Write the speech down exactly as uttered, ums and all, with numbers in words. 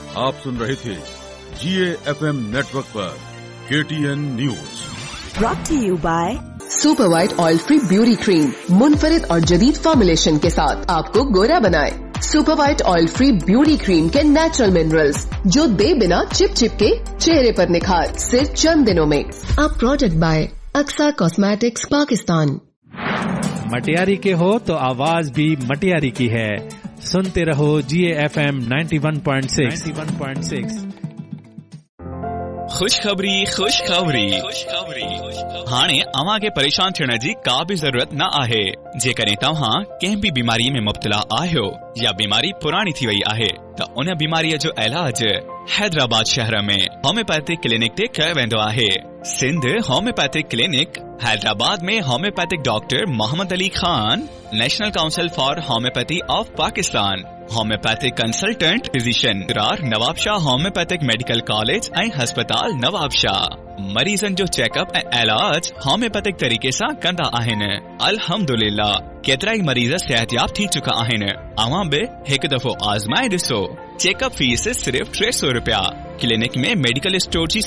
आप सुन रहे थे जीए एफएम नेटवर्क पर KTN news. Brought to you by super white oil free beauty cream मुनफरिद और जदीद फॉर्मुलेशन के साथ आपको गोरा बनाए। Super white oil free beauty cream के नेचुरल मिनरल्स जो दे बिना चिप चिप के चेहरे पर निखार सिर्फ चंद दिनों में। अब product bye Aqsa cosmetics Pakistan. Matiari के हो तो आवाज भी मटियारी की है। सुनते रहो जीए FM ninety one point six. खुशखबरी खुशखबरी खुशखबरी हाणे अवां खे परेशान थियण जी का भी जरूरत न आहे। जेकॾहिं तव्हां कंहिं भी बीमारी में मुब्तला आहियो या बीमारी पुरानी थी वई आहे त उन बीमारीअ जो इलाज हैदराबाद शहर में होम्योपैथिक क्लिनिक ते कयो वेंदो आहे। सिंध होम्योपैथिक क्लिनिक हैदराबाद में homeopathic doctor Mohammad Ali Khan, national council for homeopathy of Pakistan, homeopathic consultant physician इरार Nawab Shah homeopathic medical college ऐं हस्पताल नवाब शाह मरीजन जो चेकअप ऐं इलाज होम्योपैथिक तरीके सां कंदा आहिनि। अल्हम्दुलिल्लाह केतिरा ई मरीज सेहतयाब थी चुका आहिनि। अवां बि हिकु दफ़ो आज़माए ॾिसो। चेकअप फीस सिर्फ़ टे सौ रुपया। क्लिनिक में मेडिकल स्टोर जी